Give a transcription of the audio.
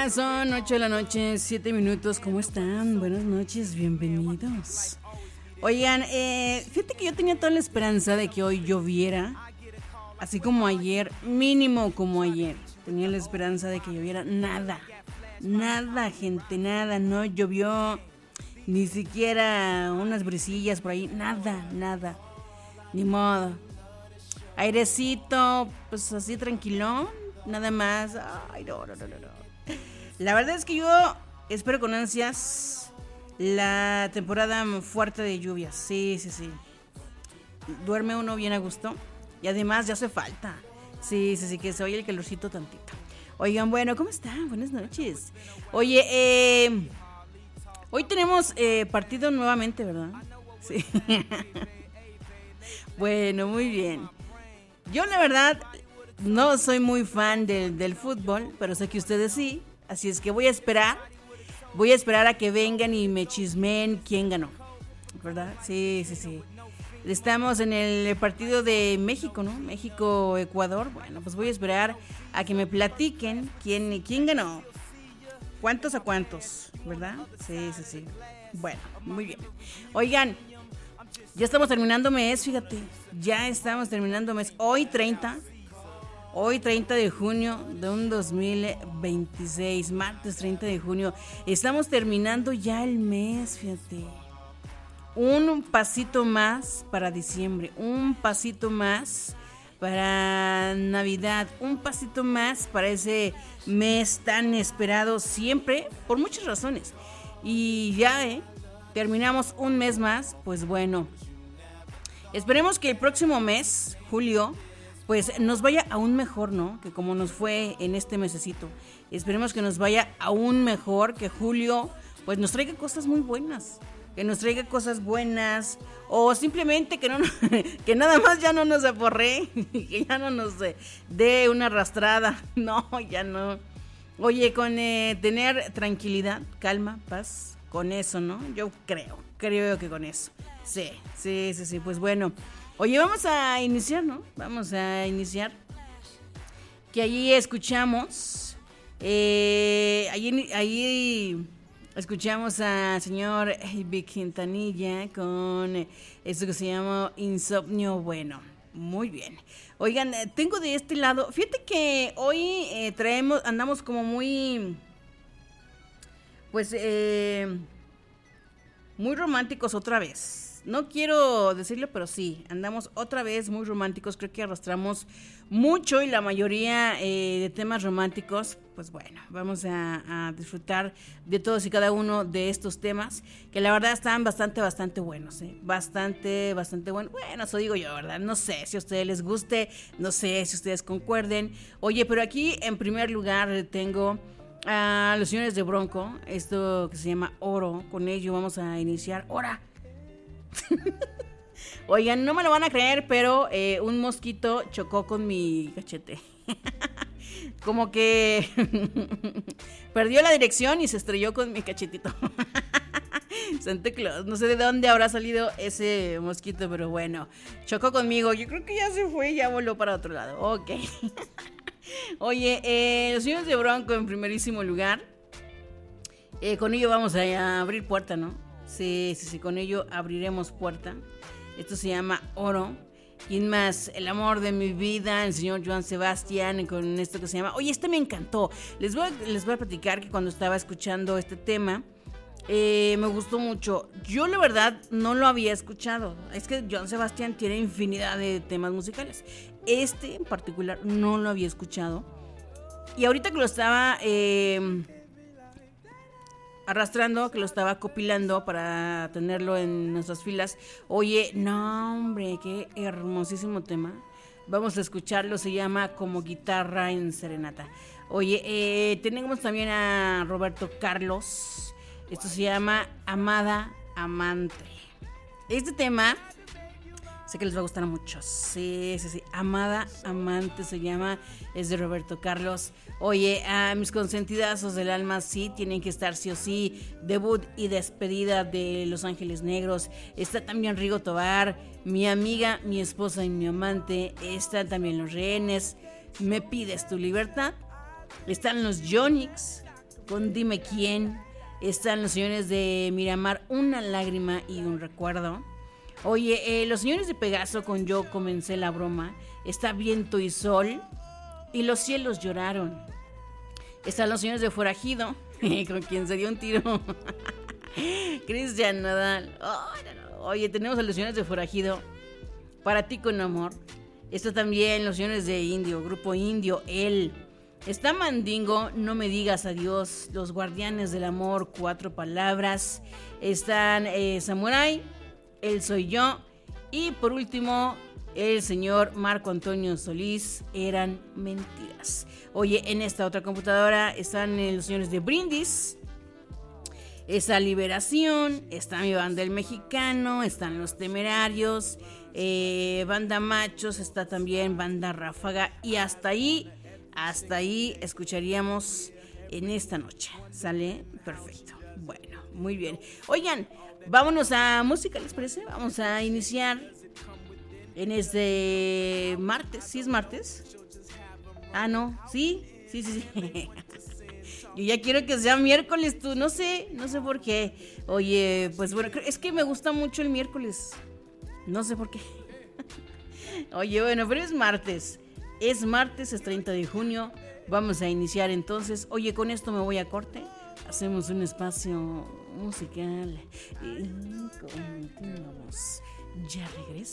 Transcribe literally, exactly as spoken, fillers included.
Ya son ocho de la noche, siete minutos. ¿Cómo están? Buenas noches, bienvenidos. Oigan, eh, fíjate que yo tenía toda la esperanza de que hoy lloviera, así como ayer, mínimo como ayer. Tenía la esperanza de que lloviera. Nada, nada, gente, nada. No llovió ni siquiera unas brisillas por ahí. Nada, nada. Ni modo. Airecito, pues así tranquilón, nada más. Ay, no, no, no, no. La verdad es que yo espero con ansias la temporada fuerte de lluvias. Sí, sí, sí. Duerme uno bien a gusto. Y además ya hace falta. Sí, sí, sí, que se oye el calorcito tantito. Oigan, bueno, ¿cómo están? Buenas noches. Oye, eh, hoy tenemos eh, partido nuevamente, ¿verdad? Sí. Bueno, muy bien. Yo la verdad no soy muy fan de, del fútbol, pero sé que ustedes sí. Así es que voy a esperar, voy a esperar a que vengan y me chismen quién ganó, ¿verdad? Sí, sí, sí. Estamos en el partido de México, ¿no? México-Ecuador. Bueno, pues voy a esperar a que me platiquen quién, quién ganó. ¿Cuántos a cuántos? ¿Verdad? Sí, sí, sí. Bueno, muy bien. Oigan, ya estamos terminando mes, fíjate. Ya estamos terminando mes. Hoy treinta. Hoy treinta de junio de un dos mil veintiséis, martes treinta de junio, estamos terminando ya el mes, fíjate. Un pasito más para diciembre, un pasito más para Navidad, un pasito más para ese mes tan esperado siempre, por muchas razones. Y ya, ¿eh? Terminamos un mes más, pues bueno. Esperemos que el próximo mes, julio, pues nos vaya aún mejor, ¿no? Que como nos fue en este mesecito. Esperemos que nos vaya aún mejor, que julio pues nos traiga cosas muy buenas. Que nos traiga cosas buenas. O simplemente que no que nada más ya no nos aporree. Que ya no nos dé una arrastrada. No, ya no. Oye, con eh, tener tranquilidad, calma, paz, con eso, ¿no? Yo creo, creo que con eso. Sí, sí, sí, sí, pues bueno. Oye, vamos a iniciar, ¿no? Vamos a iniciar. Que allí escuchamos, eh, allí, allí escuchamos al señor Vic Quintanilla con esto que se llama Insomnio Bueno. Muy bien. Oigan, tengo de este lado, fíjate que hoy eh, traemos, andamos como muy, pues, eh, muy románticos otra vez. No quiero decirlo, pero sí, andamos otra vez muy románticos. Creo que arrastramos mucho y la mayoría eh, de temas románticos. Pues bueno, vamos a, a disfrutar de todos y cada uno de estos temas, que la verdad están bastante, bastante buenos, ¿eh? Bastante, bastante buenos. Bueno, eso digo yo, ¿verdad? No sé si a ustedes les guste, no sé si ustedes concuerden. Oye, pero aquí en primer lugar tengo a los señores de Bronco, esto que se llama Oro. Con ello vamos a iniciar. ¡Hora! Oigan, no me lo van a creer, pero eh, un mosquito chocó con mi cachete. Como que perdió la dirección y se estrelló con mi cachetito. Santa Claus, no sé de dónde habrá salido ese mosquito, pero bueno, chocó conmigo. Yo creo que ya se fue, ya voló para otro lado. Ok. Oye, eh, los señores de Bronco en primerísimo lugar. Eh, con ello vamos a abrir puerta, ¿no? Sí, sí, sí, con ello abriremos puerta. Esto se llama Oro. ¿Quién más? El amor de mi vida, el señor Joan Sebastián, con esto que se llama... Oye, este me encantó. Les voy a, les voy a platicar que cuando estaba escuchando este tema, eh, me gustó mucho. Yo, la verdad, no lo había escuchado. Es que Joan Sebastián tiene infinidad de temas musicales. Este, en particular, no lo había escuchado. Y ahorita que lo estaba... Eh, arrastrando, que lo estaba copilando para tenerlo en nuestras filas. Oye, no hombre, qué hermosísimo tema. Vamos a escucharlo, se llama Como Guitarra en Serenata. Oye, eh, tenemos también a Roberto Carlos. Esto se llama Amada Amante. Este tema sé que les va a gustar mucho. Sí, sí, sí. Amada Amante se llama. Es de Roberto Carlos. Oye, a mis consentidazos del alma sí tienen que estar sí o sí. Debut y despedida de Los Ángeles Negros. Está también Rigo Tobar, Mi Amiga, Mi Esposa y Mi Amante. Están también Los Rehenes, Me Pides Tu Libertad. Están los Yonix, con Dime Quién. Están los señores de Miramar, Una lágrima y un recuerdo. Oye, eh, los señores de Pegaso con Yo comencé la broma. Está Viento y Sol y Los cielos lloraron. Están los señores de Forajido, con quien se dio un tiro Cristian Nodal. Oh, no, no. Oye, tenemos a los señores de Forajido, Para ti con amor. Está también los señores de Indio, Grupo Indio, Él. Está Mandingo, No me digas adiós. Los guardianes del amor, Cuatro palabras. Están eh, Samurai, Él soy yo. Y por último, el señor Marco Antonio Solís, Eran mentiras. Oye, en esta otra computadora están eh, los señores de Brindis. Está Liberación, está mi banda El Mexicano, están Los Temerarios, eh, Banda Machos, está también Banda Ráfaga. Y hasta ahí, hasta ahí escucharíamos en esta noche. ¿Sale? Perfecto. Bueno, muy bien. Oigan, vámonos a música, ¿les parece? Vamos a iniciar en este martes. ¿Sí es martes? Ah, no. ¿Sí? Sí, sí, sí. Yo ya quiero que sea miércoles, tú, no sé, no sé por qué. Oye, pues bueno, es que me gusta mucho el miércoles. No sé por qué. Oye, bueno, pero es martes. Es martes, es treinta de junio. Vamos a iniciar entonces. Oye, con esto me voy a corte. Hacemos un espacio musical. Y continuamos. Ya regreso.